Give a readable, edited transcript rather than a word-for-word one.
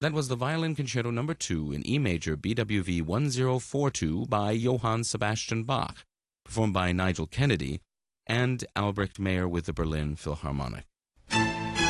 That was the Violin Concerto No. 2 in E major BWV 1042 by Johann Sebastian Bach, performed by Nigel Kennedy and Albrecht Meyer with the Berlin Philharmonic.